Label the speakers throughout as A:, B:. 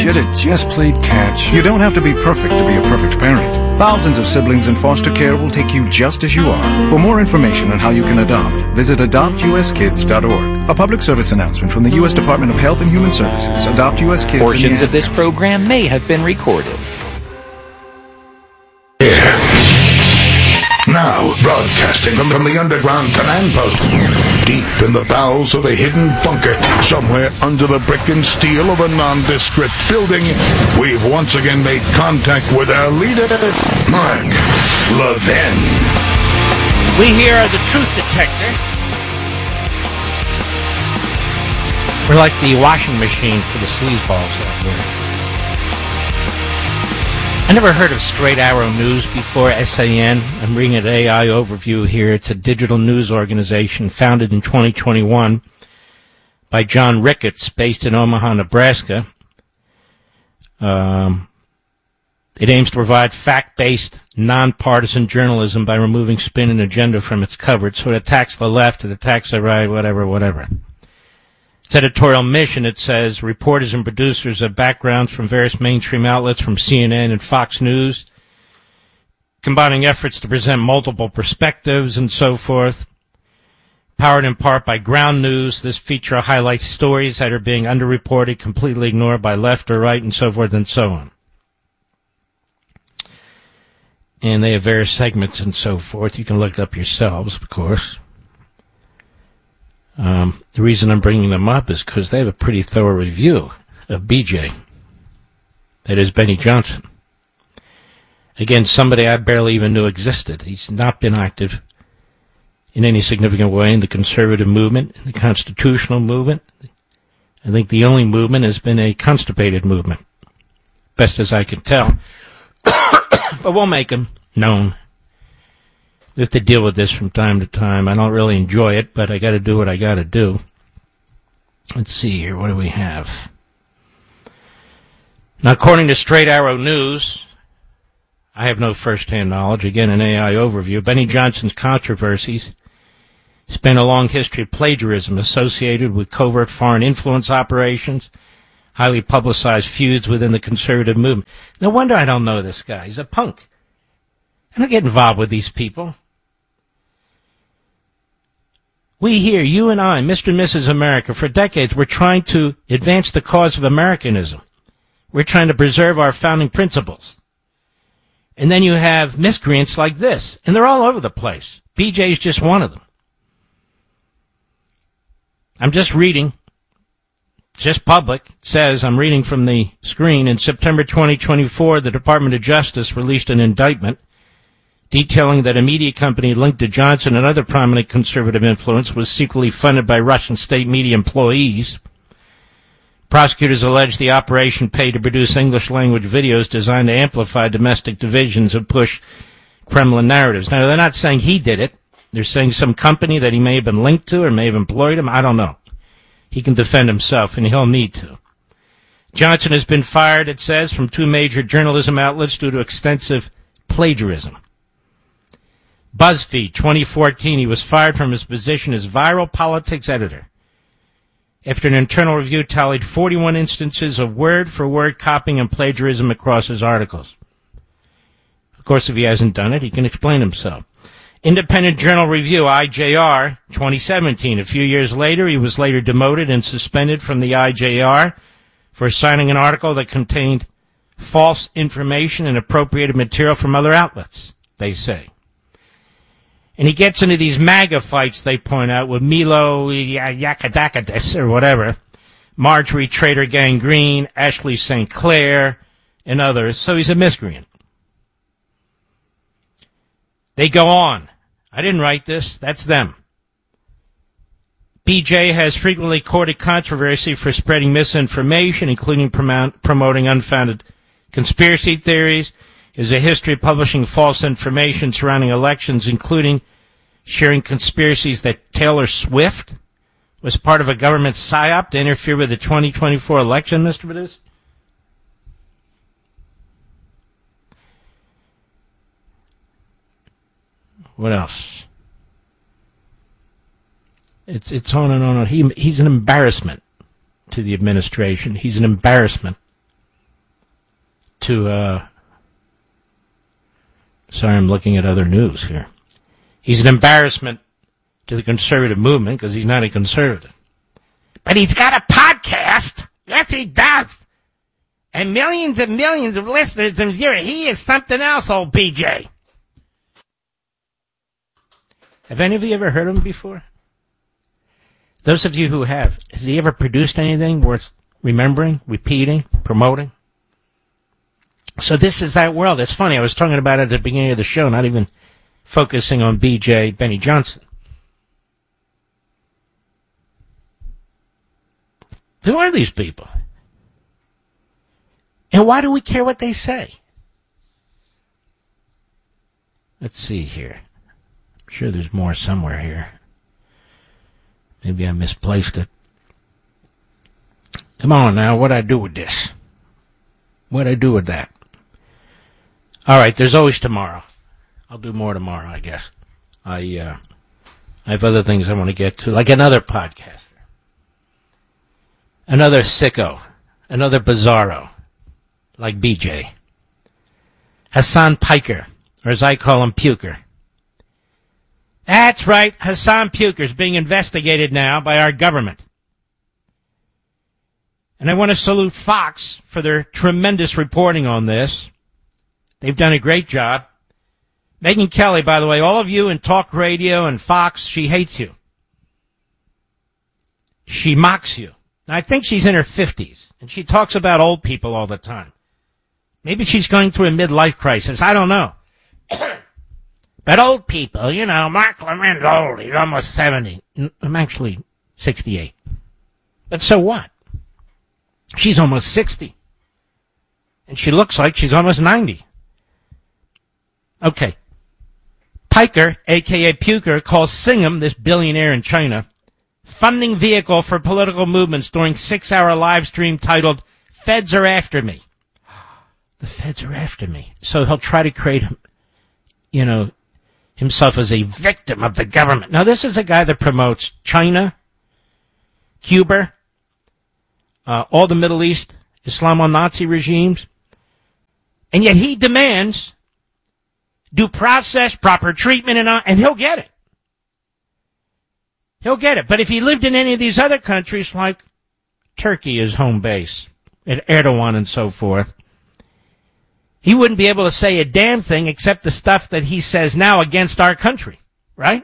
A: Should have just played catch.
B: You don't have to be perfect to be a perfect parent. Thousands of siblings in foster care will take you just as you are. For more information on how you can adopt, visit adoptuskids.org. A public service announcement from the U.S. Department of Health and Human Services. Adopt U.S. Kids.
C: Portions of this program may have been recorded.
D: Now, broadcasting from the underground command post, deep in the bowels of a hidden bunker, somewhere under the brick and steel of a nondescript building, we've once again made contact with our leader, Mark Levin.
E: We here are the Truth Detector. We're like the washing machine for the sleazeballs out there. I never heard of Straight Arrow News before, SAN. I'm reading an AI overview here. It's a digital news organization founded in 2021 by John Ricketts, based in Omaha, Nebraska. It aims to provide fact-based, nonpartisan journalism by removing spin and agenda from its coverage. So it attacks the left, it attacks the right, whatever. Its editorial mission, it says, reporters and producers have backgrounds from various mainstream outlets, from CNN and Fox News, combining efforts to present multiple perspectives and so forth. Powered in part by Ground News, this feature highlights stories that are being underreported, completely ignored by left or right, and so forth and so on. And they have various segments and so forth. You can look it up yourselves, of course. The reason I'm bringing them up is because they have a pretty thorough review of BJ. That is Benny Johnson. Again, somebody I barely even knew existed. He's not been active in any significant way in the conservative movement, in the constitutional movement. I think the only movement has been a constipated movement, best as I can tell. But we'll make him known. We have to deal with this from time to time. I don't really enjoy it, but I got to do what I got to do. Let's see here. What do we have? Now, according to Straight Arrow News, I have no first-hand knowledge. Again, an AI overview. Benny Johnson's controversies span a long history of plagiarism associated with covert foreign influence operations, highly publicized feuds within the conservative movement. No wonder I don't know this guy. He's a punk. I don't get involved with these people. We here, you and I, Mr. and Mrs. America, for decades, we're trying to advance the cause of Americanism. We're trying to preserve our founding principles. And then you have miscreants like this, and they're all over the place. BJ's just one of them. I'm just reading, just public, it says, I'm reading from the screen, in September 2024, the Department of Justice released an indictment detailing that a media company linked to Johnson and other prominent conservative influence was secretly funded by Russian state media employees. Prosecutors allege the operation paid to produce English-language videos designed to amplify domestic divisions and push Kremlin narratives. Now, they're not saying he did it. They're saying some company that he may have been linked to or may have employed him. I don't know. He can defend himself, and he'll need to. Johnson has been fired, it says, from 2 major journalism outlets due to extensive plagiarism. BuzzFeed, 2014, he was fired from his position as viral politics editor after an internal review tallied 41 instances of word-for-word copying and plagiarism across his articles. Of course, if he hasn't done it, he can explain himself. Independent Journal Review, IJR, 2017. A few years later, he was later demoted and suspended from the IJR for signing an article that contained false information and appropriated material from other outlets, they say. And he gets into these MAGA fights, they point out, with Milo Yakadakadis or whatever, Marjorie Trader Gang Green, Ashley St. Clair, and others. So he's a miscreant. They go on. I didn't write this. That's them. BJ has frequently courted controversy for spreading misinformation, including promoting unfounded conspiracy theories. Is a history of publishing false information surrounding elections, including sharing conspiracies that Taylor Swift was part of a government psyop to interfere with the 2024 election, Mr. Producer? What else? It's on and on. He's an embarrassment to the administration. He's an embarrassment to, sorry, I'm looking at other news here. He's an embarrassment to the conservative movement because he's not a conservative. But he's got a podcast. Yes, he does. And millions of listeners in zero. He is something else, old BJ. Have any of you ever heard of him before? Those of you who have, has he ever produced anything worth remembering, repeating, promoting? So this is that world. It's funny. I was talking about it at the beginning of the show, not even focusing on BJ Benny Johnson. Who are these people? And why do we care what they say? Let's see here. I'm sure there's more somewhere here. Maybe I misplaced it. Come on now, what'd I do with this? What'd I do with that? All right, there's always tomorrow. I'll do more tomorrow, I guess. I have other things I want to get to, like another podcaster. Another sicko. Another bizarro. Like BJ. Hassan Piker, or as I call him, Puker. That's right, Hassan Puker is being investigated now by our government. And I want to salute Fox for their tremendous reporting on this. They've done a great job. Megyn Kelly, by the way, all of you in talk radio and Fox, she hates you. She mocks you. Now, I think she's in her 50s, and she talks about old people all the time. Maybe she's going through a midlife crisis. I don't know. But old people, you know, Mark Lemon's old. He's almost 70. I'm actually 68. But so what? She's almost 60. And she looks like she's almost 90. Okay. Piker, a.k.a. Puker, calls Singham, this billionaire in China, funding vehicle for political movements during 6-hour live stream titled, Feds Are After Me. The feds are after me. So he'll try to create, you know, himself as a victim of the government. Now, this is a guy that promotes China, Cuba, all the Middle East, Islamo-Nazi regimes, and yet he demands due process, proper treatment, and he'll get it. He'll get it. But if he lived in any of these other countries, like Turkey, his home base, and Erdogan and so forth, he wouldn't be able to say a damn thing except the stuff that he says now against our country, right?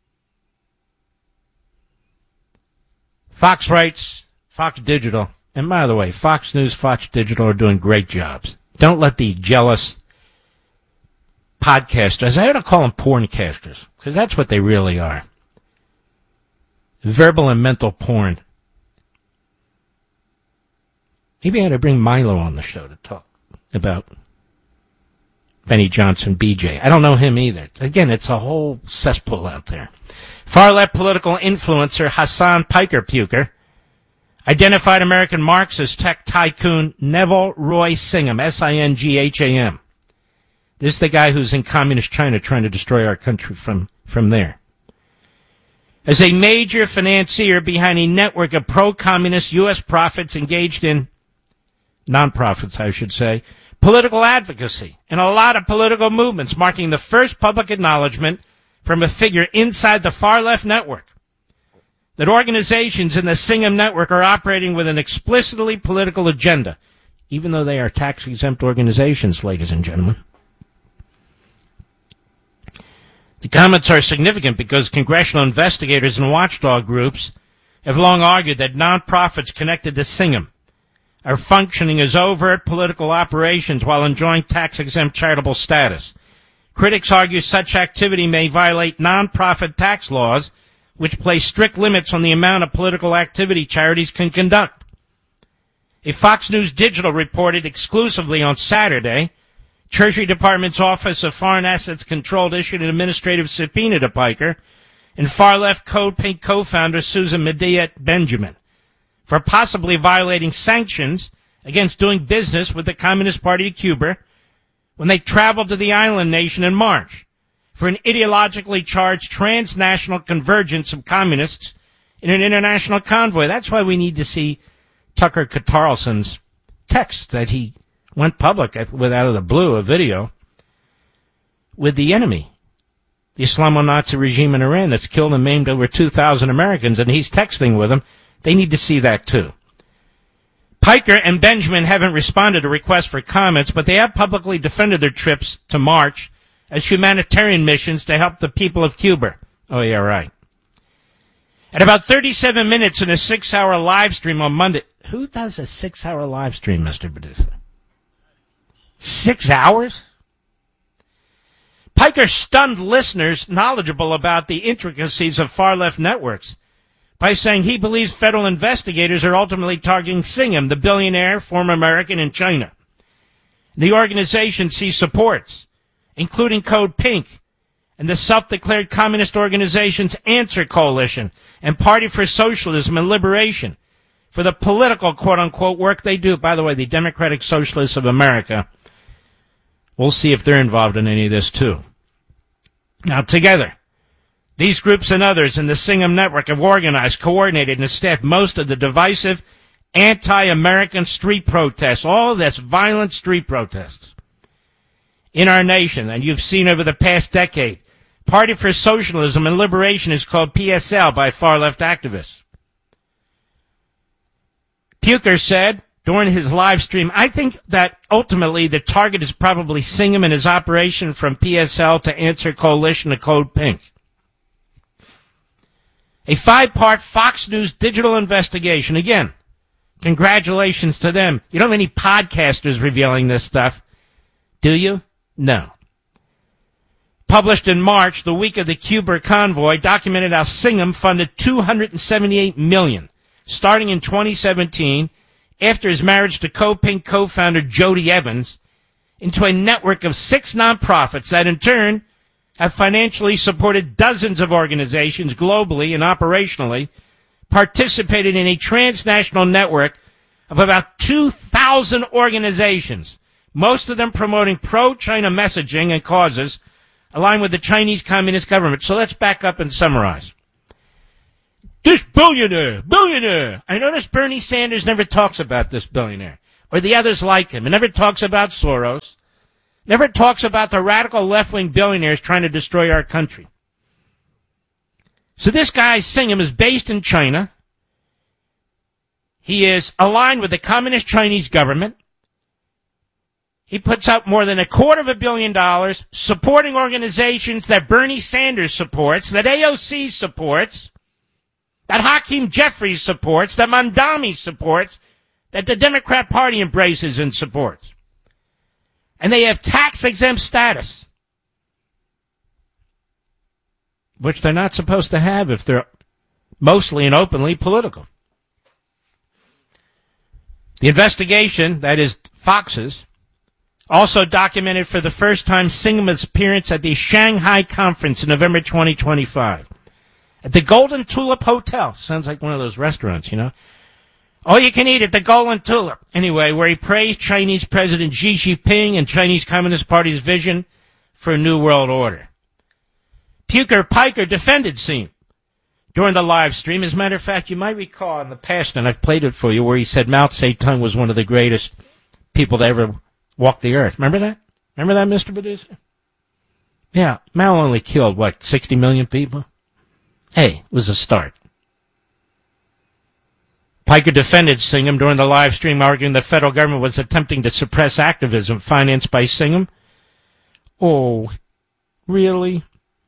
E: Fox writes, Fox Digital, and by the way, Fox News, Fox Digital are doing great jobs. Don't let the jealous podcasters, I ought to call them porncasters, because that's what they really are. Verbal and mental porn. Maybe I ought to bring Milo on the show to talk about Benny Johnson, BJ. I don't know him either. Again, it's a whole cesspool out there. Far-left political influencer Hassan Piker Puker identified American Marxist tech tycoon Neville Roy Singham, S-I-N-G-H-A-M. This is the guy who's in communist China trying to destroy our country from there. As a major financier behind a network of pro-communist U.S. profits engaged in non-profits, I should say, political advocacy, and a lot of political movements, marking the first public acknowledgement from a figure inside the far-left network that organizations in the Singham network are operating with an explicitly political agenda, even though they are tax-exempt organizations, ladies and gentlemen. The comments are significant because congressional investigators and watchdog groups have long argued that nonprofits connected to Singham are functioning as overt political operations while enjoying tax-exempt charitable status. Critics argue such activity may violate nonprofit tax laws, which place strict limits on the amount of political activity charities can conduct. A Fox News Digital reported exclusively on Saturday, Treasury Department's Office of Foreign Assets Control issued an administrative subpoena to Piker and far-left Code Pink co-founder Susan Medea Benjamin for possibly violating sanctions against doing business with the Communist Party of Cuba when they traveled to the island nation in March for an ideologically charged transnational convergence of communists in an international convoy. That's why we need to see Tucker Carlson's texts that he went public with out of the blue a video with the enemy, the Islamo-Nazi regime in Iran that's killed and maimed over 2,000 Americans, and he's texting with them. They need to see that too. Piker and Benjamin haven't responded to requests for comments, but they have publicly defended their trips to March as humanitarian missions to help the people of Cuba. Oh, yeah, right. At about 37 minutes in a 6-hour live stream on Monday. Who does a 6-hour live stream, Mr. Producer? 6 hours? Piker stunned listeners knowledgeable about the intricacies of far-left networks by saying he believes federal investigators are ultimately targeting Singham, the billionaire, former American in China. The organizations he supports, including Code Pink and the self-declared communist organization's Answer Coalition and Party for Socialism and Liberation, for the political, quote-unquote, work they do. By the way, the Democratic Socialists of America, we'll see if they're involved in any of this, too. Now, together, these groups and others in the Singham Network have organized, coordinated, and staffed most of the divisive, anti-American street protests, all this violent street protests in our nation. And you've seen over the past decade, Party for Socialism and Liberation is called PSL by far-left activists. Puker said during his live stream, I think that ultimately the target is probably Singham and his operation from PSL to Answer Coalition to Code Pink. A 5-part Fox News digital investigation. Again, congratulations to them. You don't have any podcasters revealing this stuff, do you? No. Published in March, the week of the Cuba convoy, documented how Singham funded $278 million, starting in 2017, after his marriage to Code Pink co-founder Jody Evans, into a network of 6 nonprofits that in turn have financially supported dozens of organizations globally and operationally, participated in a transnational network of about 2,000 organizations, most of them promoting pro-China messaging and causes aligned with the Chinese Communist government. So let's back up and summarize. This billionaire. I notice Bernie Sanders never talks about this billionaire, or the others like him. He never talks about Soros. Never talks about the radical left-wing billionaires trying to destroy our country. So this guy, Singham, is based in China. He is aligned with the Communist Chinese government. He puts out more than $250 million supporting organizations that Bernie Sanders supports, that AOC supports, that Hakeem Jeffries supports, that Mondami supports, that the Democrat Party embraces and supports. And they have tax-exempt status, which they're not supposed to have if they're mostly and openly political. The investigation, that is Fox's, also documented for the first time Singham's appearance at the Shanghai conference in November 2025 at the Golden Tulip Hotel. Sounds like one of those restaurants, you know. All you can eat at the Golden Tulip. Anyway, where he praised Chinese President Xi Jinping and Chinese Communist Party's vision for a new world order. Piker defended Singham during the live stream. As a matter of fact, you might recall in the past, and I've played it for you, where he said Mao Zedong was one of the greatest people to ever walk the earth. Remember that? Remember that, Mr. Producer? Yeah, Mao only killed, 60 million people? Hey, it was a start. Piker defended Singham during the live stream, arguing the federal government was attempting to suppress activism financed by Singham. Oh, really?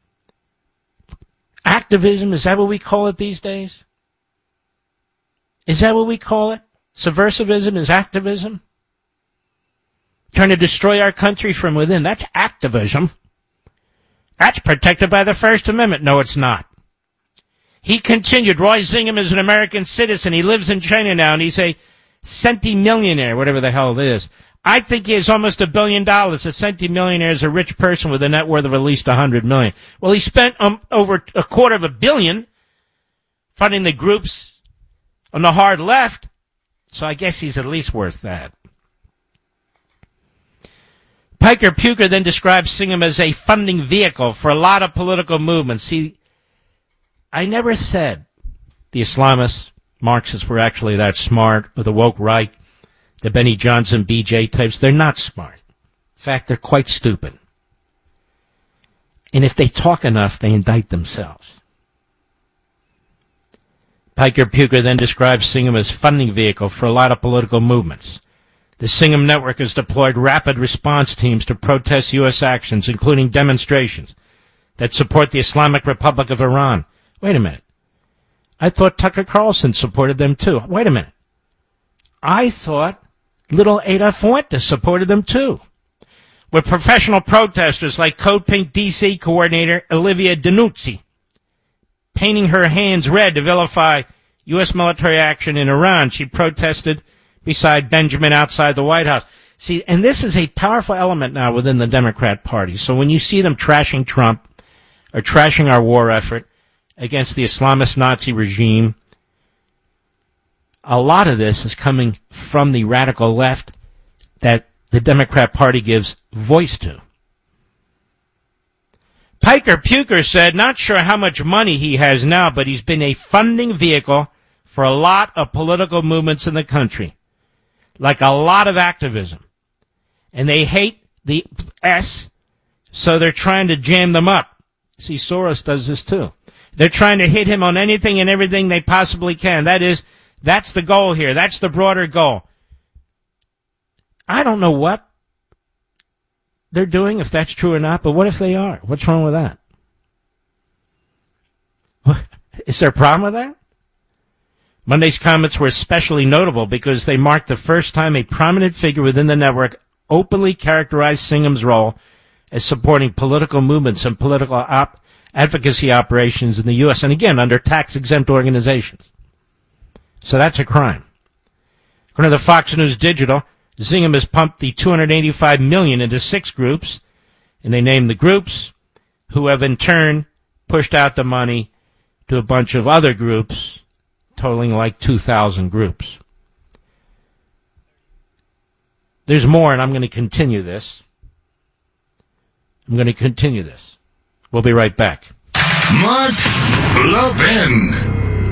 E: Activism, is that what we call it these days? Is that what we call it? Subversivism is activism? Trying to destroy our country from within. That's activism. That's protected by the First Amendment. No, it's not. He continued, Roy Singham is an American citizen. He lives in China now, and he's a centimillionaire, whatever the hell it is. I think he has almost $1 billion. A centimillionaire is a rich person with a net worth of at least $100 million. Well, he spent over $250 million funding the groups on the hard left, so I guess he's at least worth that. Puker then describes Singham as a funding vehicle for a lot of political movements. See, I never said the Islamists, Marxists, were actually that smart, or the woke right. the Benny Johnson, BJ types, they're not smart. In fact, they're quite stupid. And if they talk enough, they indict themselves. Piker Puker then describes Singham as funding vehicle for a lot of political movements. The Singham Network has deployed rapid response teams to protest U.S. actions, including demonstrations that support the Islamic Republic of Iran. Wait a minute. I thought Tucker Carlson supported them too. Wait a minute. I thought little Ada Fuentes supported them too. With professional protesters like Code Pink DC coordinator Olivia Danuzzi painting her hands red to vilify U.S. military action in Iran. She protested beside Benjamin outside the White House. See, and this is a powerful element now within the Democrat Party. So when you see them trashing Trump or trashing our war effort against the Islamist Nazi regime, a lot of this is coming from the radical left that the Democrat Party gives voice to. Piker Puker said, not sure how much money he has now, but he's been a funding vehicle for a lot of political movements in the country, like a lot of activism. And they hate the S, so they're trying to jam them up. See, Soros does this too. They're trying to hit him on anything and everything they possibly can. That's the goal here. That's the broader goal. I don't know what they're doing, if that's true or not, but what if they are? What's wrong with that? Is there a problem with that? Monday's comments were especially notable because they marked the first time a prominent figure within the network openly characterized Singham's role as supporting political movements and political advocacy operations in the U.S., and again, under tax-exempt organizations. So that's a crime. According to the Fox News Digital, Singham has pumped the $285 million into 6 groups, and they named the groups, who have in turn pushed out the money to a bunch of other groups, totaling like 2,000 groups. There's more, and I'm going to continue this. We'll be right back.
D: Mark Levin.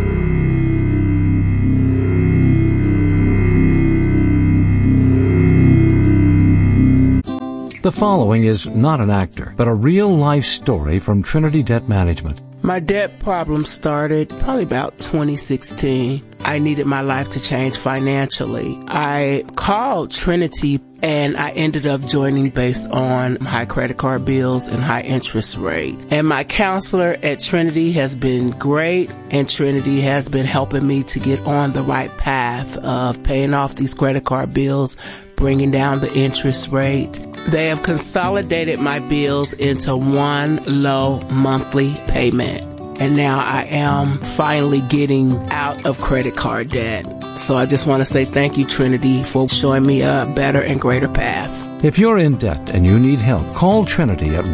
A: The following is not an actor, but a real-life story from Trinity Debt Management.
F: My debt problem started probably about 2016. I needed my life to change financially. I called Trinity and I ended up joining based on high credit card bills and high interest rate. And my counselor at Trinity has been great, and Trinity has been helping me to get on the right path of paying off these credit card bills, bringing down the interest rate. They have consolidated my bills into one low monthly payment. And now I am finally getting out of credit card debt. So I just want to say thank you, Trinity, for showing me a better and greater path.
A: If you're in debt and you need help, call Trinity at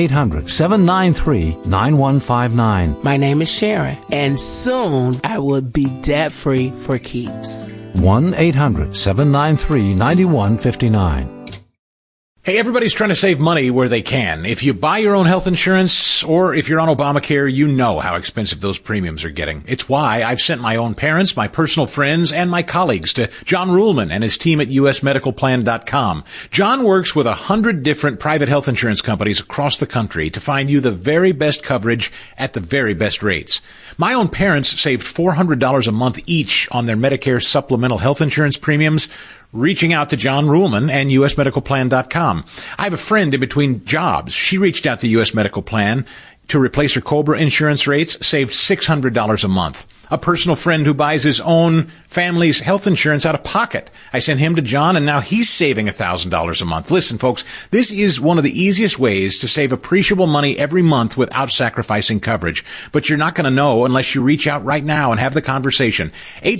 A: 1-800-793-9159.
F: My name is Sharon, and soon I will be debt-free for keeps.
A: 1-800-793-9159.
G: Hey, everybody's trying to save money where they can. If you buy your own health insurance or if you're on Obamacare, you know how expensive those premiums are getting. It's why I've sent my own parents, my personal friends, and my colleagues to John Ruhlman and his team at usmedicalplan.com. John works with 100 different private health insurance companies across the country to find you the very best coverage at the very best rates. My own parents saved $400 a month each on their Medicare supplemental health insurance premiums, reaching out to John Ruhlman and usmedicalplan.com. I have a friend in between jobs. She reached out to US Medical Plan to replace her Cobra insurance rates, saved $600 a month. A personal friend who buys his own family's health insurance out of pocket. I sent him to John, and now he's saving $1,000 a month. Listen, folks, this is one of the easiest ways to save appreciable money every month without sacrificing coverage. But you're not going to know unless you reach out right now and have the conversation.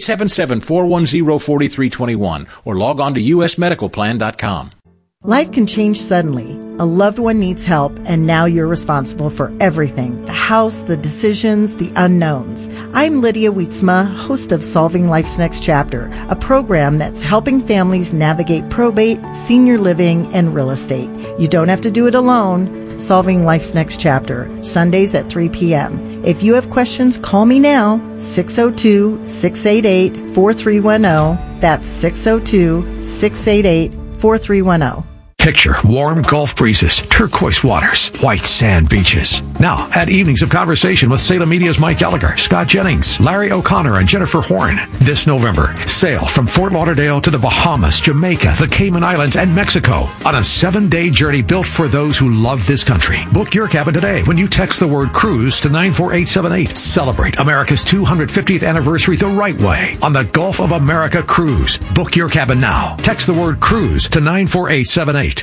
G: 877-410-4321 or log on to usmedicalplan.com.
H: Life can change suddenly. A loved one needs help, and now you're responsible for everything. The house, the decisions, the unknowns. I'm Lydia Wietzma, host of Solving Life's Next Chapter, a program that's helping families navigate probate, senior living, and real estate. You don't have to do it alone. Solving Life's Next Chapter, Sundays at 3 p.m. If you have questions, call me now, 602-688-4310. That's 602-688-4310.
I: Picture warm Gulf breezes, turquoise waters, white sand beaches. Now, add evenings of conversation with Salem Media's Mike Gallagher, Scott Jennings, Larry O'Connor, and Jennifer Horn. This November, sail from Fort Lauderdale to the Bahamas, Jamaica, the Cayman Islands, and Mexico on a 7-day journey built for those who love this country. Book your cabin today when you text the word cruise to 94878. Celebrate America's 250th anniversary the right way on the Gulf of America Cruise. Book your cabin now. Text the word cruise to 94878.